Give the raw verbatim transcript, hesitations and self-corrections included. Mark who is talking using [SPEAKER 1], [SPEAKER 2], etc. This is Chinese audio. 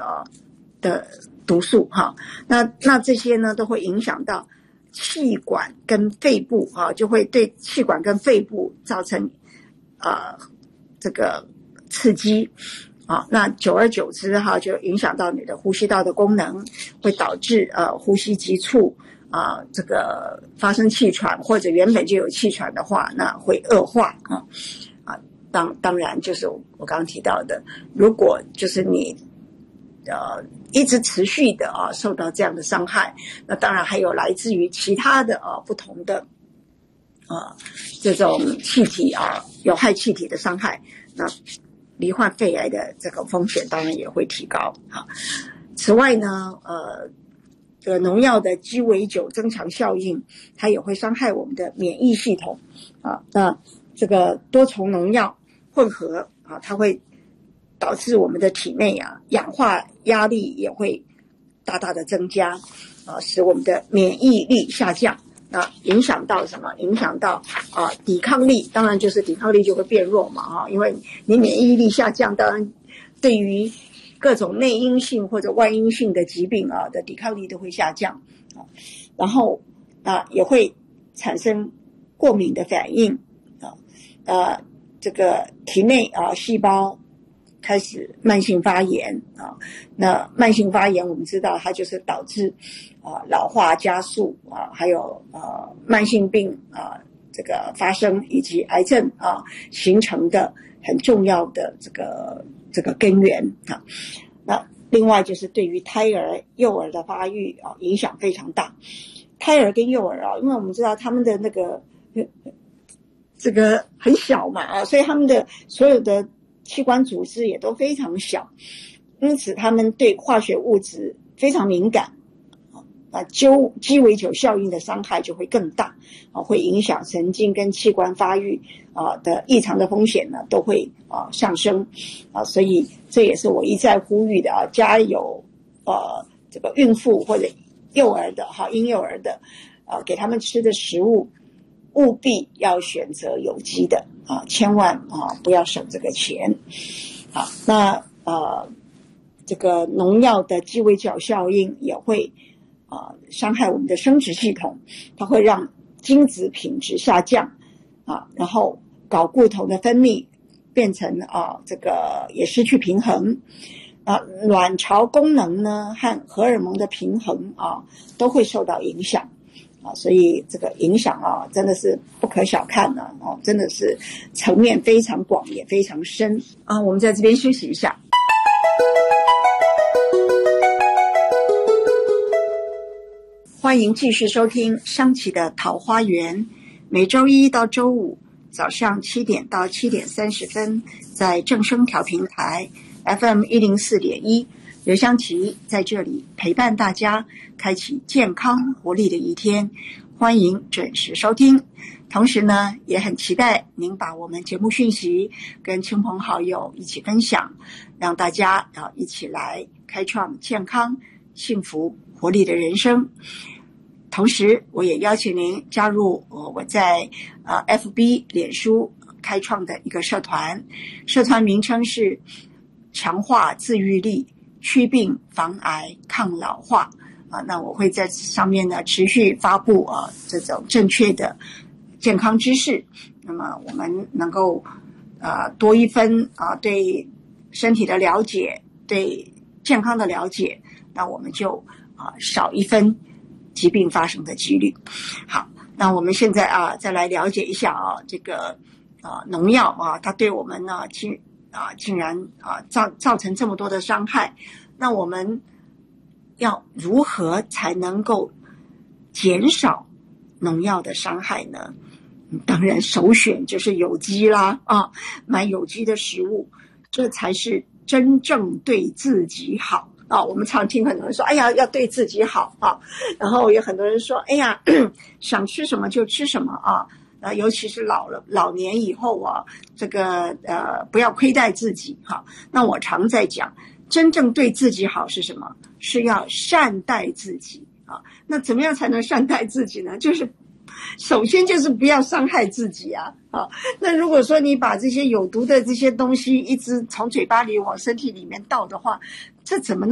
[SPEAKER 1] 啊的毒素哈。那那这些呢都会影响到气管跟肺部啊，就会对气管跟肺部造成啊这个刺激啊。那久而久之哈，就影响到你的呼吸道的功能，会导致呃呼吸急促啊，这个发生气喘，或者原本就有气喘的话，那会恶化啊。当当然就是我刚刚提到的，如果就是你呃一直持续的啊受到这样的伤害，那当然还有来自于其他的啊不同的啊这种气体啊有害气体的伤害，那罹患肺癌的这个风险当然也会提高啊。此外呢，呃这个农药的鸡尾酒增强效应，它也会伤害我们的免疫系统啊。那这个多重农药混合啊，它会导致我们的体内啊氧化压力也会大大的增加啊，使我们的免疫力下降。那影响到什么？影响到啊抵抗力，当然就是抵抗力就会变弱嘛啊，因为你免疫力下降，当然对于各种内因性或者外因性的疾病啊的抵抗力都会下降啊，然后啊也会产生过敏的反应啊，呃这个体内啊细胞开始慢性发炎啊，那慢性发炎我们知道它就是导致啊老化加速啊，还有啊慢性病啊这个发生以及癌症啊形成的很重要的这个这个根源啊。那另外就是对于胎儿幼儿的发育啊影响非常大。胎儿跟幼儿啊，因为我们知道他们的那个这个很小嘛啊，所以他们的所有的器官组织也都非常小，因此他们对化学物质非常敏感啊，鸠鸡尾酒效应的伤害就会更大啊，会影响神经跟器官发育啊的异常的风险呢都会啊上升啊，所以这也是我一再呼吁的啊，家有呃这个孕妇或者幼儿的哈婴幼儿的啊，给他们吃的食物务必要选择有机的啊，千万啊不要省这个钱啊。那呃这个农药的鸡尾酒效应也会啊伤害我们的生殖系统，它会让精子品质下降啊，然后睾固酮的分泌变成啊这个也失去平衡啊，卵巢功能呢和荷尔蒙的平衡啊都会受到影响啊，所以这个影响啊真的是不可小看呢哦，真的是层面非常广也非常深啊。我们在这边休息一下。欢迎继续收听香琪的桃花源，每周一到周五早上七点到七点三十分，在正声调频台 F M 一零四点一，刘香琪在这里陪伴大家，开启健康活力的一天。欢迎准时收听，同时呢，也很期待您把我们节目讯息跟亲朋好友一起分享，让大家啊一起来开创健康、幸福、活力的人生。同时，我也邀请您加入我在呃 F B 脸书开创的一个社团，社团名称是强化自愈力，祛病防癌抗老化啊。那我会在上面呢持续发布啊这种正确的健康知识，那么我们能够啊多一分啊对身体的了解，对健康的了解，那我们就啊少一分疾病发生的几率。好，那我们现在啊再来了解一下啊这个啊农药啊它对我们呢竟啊竟然啊造造成这么多的伤害，那我们要如何才能够减少农药的伤害呢？当然首选就是有机啦啊，买有机的食物，这才是真正对自己好啊。我们常听很多人说，哎呀，要对自己好啊，然后有很多人说，哎呀，想吃什么就吃什么啊。呃，尤其是老了老年以后啊，这个呃不要亏待自己哈、啊。那我常在讲，真正对自己好是什么？是要善待自己啊。那怎么样才能善待自己呢？就是首先就是不要伤害自己啊啊。那如果说你把这些有毒的这些东西一直从嘴巴里往身体里面倒的话，这怎么